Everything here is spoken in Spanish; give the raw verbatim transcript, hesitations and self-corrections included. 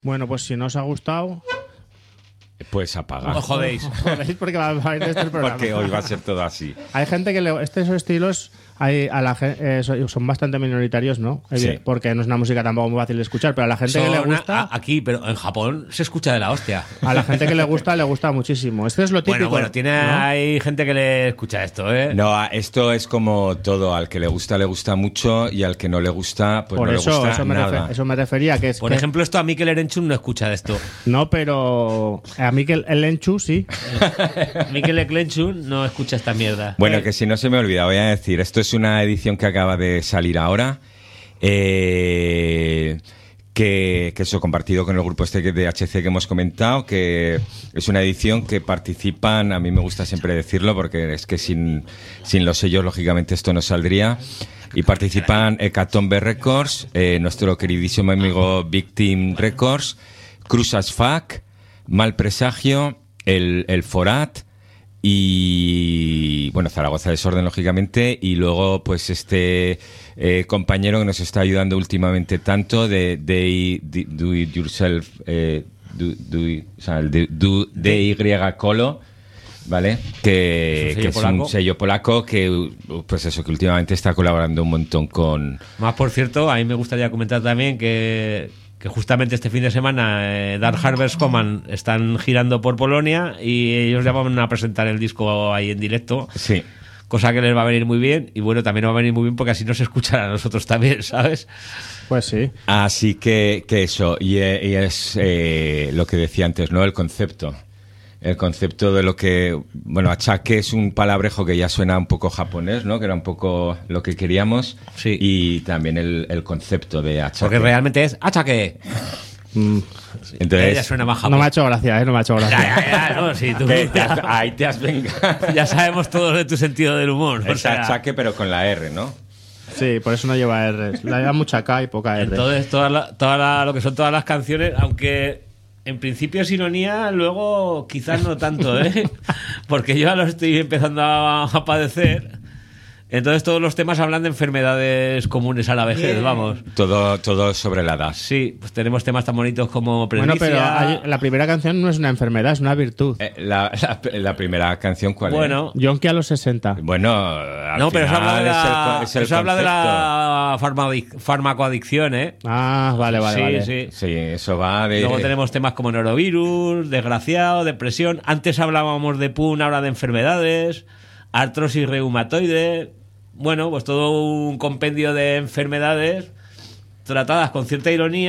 Bueno, pues si no os ha gustado... Pues apagar. No jodéis. Jodéis porque va a ir este el programa. Porque hoy va a ser todo así. Hay gente que le, estos estilos hay, a la, gen- eh, so- son bastante minoritarios, ¿no? Sí. Porque no es una música tampoco muy fácil de escuchar, pero a la gente que le Son gusta, a- aquí, pero en Japón se escucha de la hostia. a la gente que le gusta, le gusta muchísimo. Este es lo típico. Bueno, bueno, tiene, ¿no? hay gente que le escucha esto, ¿eh? No, esto es como todo. Al que le gusta, le gusta mucho. Y al que no le gusta, pues Por no eso, le gusta eso, me nada. refer- eso me refería. Que es Por que- ejemplo, esto a Mikel Erenchun no escucha de esto. No, pero a mí que el, el Enchu sí. Mikel Erenchun no escucha esta mierda. Bueno, Eh, que si no se me olvida, voy a decir, esto es una edición que acaba de salir ahora, eh, que, que eso, compartido con el grupo este de H C que hemos comentado, que es una edición que participan, a mí me gusta siempre decirlo, porque es que sin, sin los sellos, lógicamente, esto no saldría, y participan Hecatombe Records, eh, nuestro queridísimo amigo Victim Records, Cruz as Fuck, Mal Presagio, el, el Forat, y bueno, Zaragoza Desorden, lógicamente, y luego pues este eh, compañero que nos está ayudando últimamente tanto de, de, de Do It Yourself, eh, do, do, it- o sea, el de, do, D Y Colo, ¿vale? Que, Es un sello que es polaco. un sello polaco que pues eso, que últimamente está colaborando un montón con... Más por cierto, a mí me gustaría comentar también que, que justamente este fin de semana eh, Dark Harvest Command están girando por Polonia y ellos ya van a presentar el disco ahí en directo, Sí. cosa que les va a venir muy bien y bueno, también nos va a venir muy bien porque así nos escuchan a nosotros también, ¿sabes? Pues sí. Así que, que eso, y, eh, y es eh, lo que decía antes, ¿no? El concepto. El concepto de lo que, bueno, achaque es un palabrejo que ya suena un poco japonés, ¿no? Que era un poco lo que queríamos. Sí. Y también el, el concepto de achaque. Porque realmente es achaque. Entonces, Ya suena más No japonés. me ha hecho gracia, ¿eh? No me ha hecho Ya, gracia. ya, ya, no, sí, tú- que te has- ahí te has vengado. ya sabemos todos de tu sentido del humor. o Es sea, achaque, pero con la R, ¿no? Sí, por eso no lleva R. La lleva mucha K y poca R. Entonces, toda la- toda la- lo que son todas las canciones, aunque en principio es ironía, luego quizás no tanto, ¿eh? Porque yo ya lo estoy empezando a, a padecer. Entonces, todos los temas hablan de enfermedades comunes a la vejez, vamos. Todo, todo sobre la edad. Sí, pues tenemos temas tan bonitos como Bueno, Predicia. pero hay- la primera canción no es una enfermedad, es una virtud. Eh, la, la, la primera canción, ¿cuál Bueno, Yonki a los sesenta. es? Bueno, al no, pero eso habla de final es el la, co- es el eso habla de concepto. la farmadic- farmacoadicción, ¿eh? Ah, vale, vale, sí, vale. sí. Sí, eso va de... Luego tenemos temas como norovirus, desgraciado, depresión. Antes hablábamos de P U N, ahora de enfermedades, artrosis reumatoide. Bueno, pues todo un compendio de enfermedades tratadas con cierta ironía.